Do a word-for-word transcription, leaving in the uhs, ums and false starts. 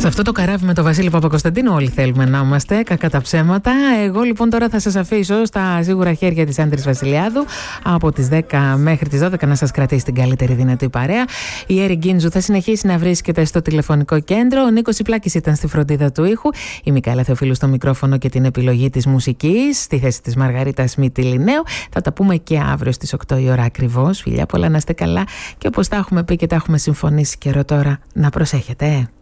Σε αυτό το καράβι με τον Βασίλη Παπακοσταντίνου όλοι θέλουμε να είμαστε, κακά τα ψέματα. Εγώ λοιπόν τώρα θα σας αφήσω στα σίγουρα χέρια της Άντρης Βασιλιάδου από τις δέκα μέχρι τις δώδεκα να σας κρατήσει την καλύτερη δυνατή παρέα. Η Έρη Γκίνζου θα συνεχίσει να βρίσκεται στο τηλεφωνικό κέντρο. Ο Νίκος Ιπλάκης ήταν στη φροντίδα του ήχου. Η Μικαέλα Θεοφίλου στο μικρόφωνο και την επιλογή της μουσικής. Στη θέση της Μαργαρίτας Μητυλινέου. Θα τα πούμε και αύριο στις οκτώ η ώρα ακριβώς. Φιλιά πολλά, να είστε καλά. Και όπως τα έχουμε πει και τα έχουμε συμφωνήσει καιρό τώρα, να προσέχετε.